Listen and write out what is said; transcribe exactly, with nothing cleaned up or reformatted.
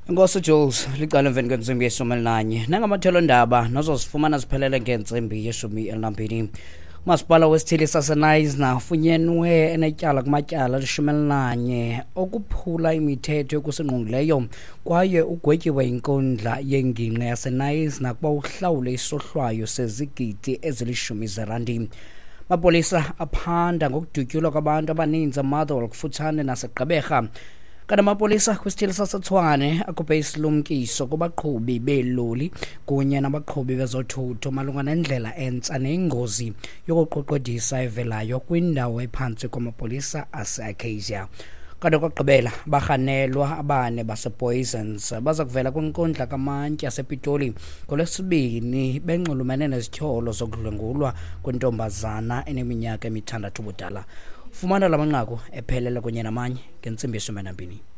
Ngosi Jules licala emveni kwensimbi yeshumi elinanye nangamathelo ndaba nozosifumana siphelele ngensimbi yeshumi elinambini. Masipala wesithili saseNice ufunyenwe enetyala kumatyala lishumi elinanye okuphula imithetho yokusingqongileyo kwaye ugwetyiwe inkundla yengingqi yaseNice nakuba uhlawule isohlwayo sezigidi ezilishumi zerandi. Mapolisa aphanda ngokudutyulwa kwabantu abaninzi eMotherwell kufutshane naseGqeberha. Kada mapolisa kwisithili saseTshwane akhuphe isilumkiso kubaqhubi beeloli kunye nabaqhubi bezothutho malunga nendlela entsha nengozi yokuqoqodisa evelayo kwindawo ephantsi kwamapolisa ase-Acacia. Kada kwagqibela barhanelwa abane basePoisons baza kuvela kwinkundla kamantyi yasePitoli ngolwesibini benxulumene nezityholo zokudlwengulwa kwentombazana eneminyaka emithandathu ubudala. Fumana la manqaku ephelele kunye namanye ngentsimbi yeshumi elinambini.